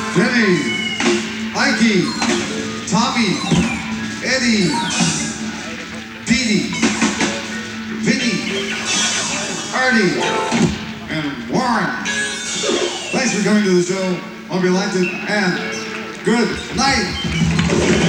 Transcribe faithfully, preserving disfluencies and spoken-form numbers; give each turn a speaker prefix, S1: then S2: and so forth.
S1: Jenny, Ike, Tommy, Eddie, Dee Dee, Vinny, Artie, and Warren. Thanks for coming to the show. Hope you liked it, and good night.